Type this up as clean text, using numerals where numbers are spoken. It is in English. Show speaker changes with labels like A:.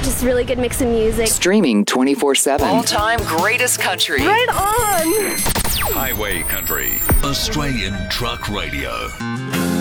A: Just really good mix of music.
B: Streaming 24/7.
C: All-time greatest country.
A: Right on!
D: Highway Country. Australian Truck Radio.